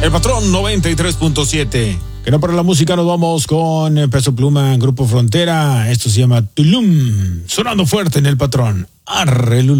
El Patrón 93.7. Que no para la música, nos vamos con Peso Pluma, Grupo Frontera. Esto se llama Tulum. Sonando fuerte en El Patrón. Arre, Lulu.